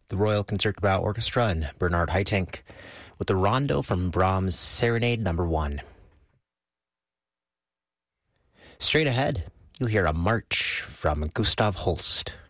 the Royal Concertgebouw Orchestra and Bernard Haitink with the Rondo from Brahms' Serenade No. 1. Straight ahead, you'll hear a march from Gustav Holst.